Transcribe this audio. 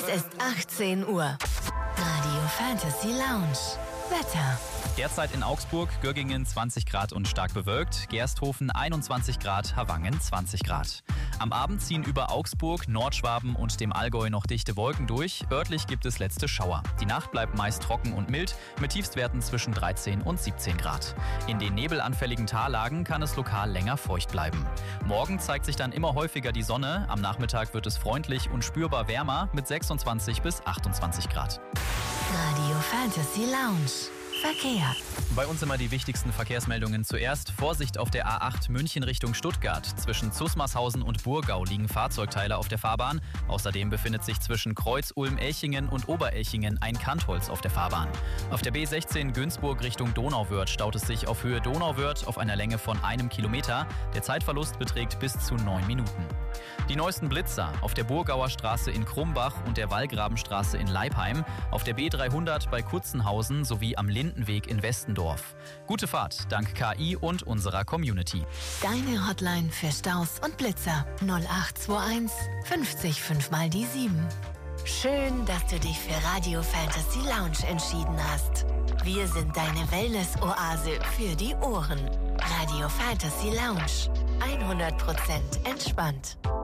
ist 18 Uhr. Radio Fantasy Lounge. Wetter. Derzeit in Augsburg, Göggingen 20 Grad und stark bewölkt, Gersthofen 21 Grad, Havangen 20 Grad. Am Abend ziehen über Augsburg, Nordschwaben und dem Allgäu noch dichte Wolken durch. Örtlich gibt es letzte Schauer. Die Nacht bleibt meist trocken und mild, mit Tiefstwerten zwischen 13 und 17 Grad. In den nebelanfälligen Tallagen kann es lokal länger feucht bleiben. Morgen zeigt sich dann immer häufiger die Sonne. Am Nachmittag wird es freundlich und spürbar wärmer mit 26 bis 28 Grad. Radio Fantasy Lounge. Verkehr. Bei uns immer die wichtigsten Verkehrsmeldungen zuerst. Vorsicht auf der A8 München Richtung Stuttgart. Zwischen Zusmarshausen und Burgau liegen Fahrzeugteile auf der Fahrbahn. Außerdem befindet sich zwischen Kreuz-Ulm-Elchingen und Oberelchingen ein Kantholz auf der Fahrbahn. Auf der B16 Günzburg Richtung Donauwörth staut es sich auf Höhe Donauwörth auf einer Länge von 1 Kilometer. Der Zeitverlust beträgt bis zu 9 Minuten. Die neuesten Blitzer auf der Burgauer Straße in Krumbach und der Wallgrabenstraße in Leipheim, auf der B300 bei Kutzenhausen sowie am Lindenweg in Westendorf. Gute Fahrt dank KI und unserer Community. Deine Hotline für Staus und Blitzer 0821 50 5 mal die 7. Schön, dass du dich für Radio Fantasy Lounge entschieden hast. Wir sind deine Wellness-Oase für die Ohren. Radio Fantasy Lounge. 100% entspannt.